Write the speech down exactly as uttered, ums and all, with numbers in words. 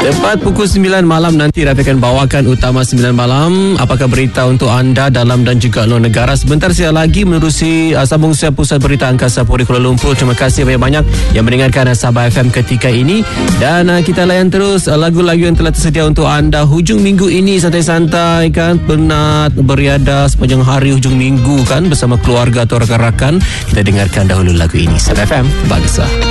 Tepat pukul sembilan malam nanti Rafi akan bawakan Utama sembilan malam. Apakah berita untuk anda dalam dan juga luar negara. Sebentar saya lagi menerusi uh, sambung saya Pusat Berita Angkasa Puri Kuala Lumpur. Terima kasih banyak-banyak yang mendengarkan uh, Sabah F M ketika ini. Dan uh, kita layan terus uh, lagu-lagu yang telah tersedia untuk anda hujung minggu ini. Santai-santai kan, penat beriadah sepanjang hari hujung minggu kan bersama keluarga atau rakan-rakan. Kita dengarkan dahulu lagu ini. Sabah F M, Bangsa.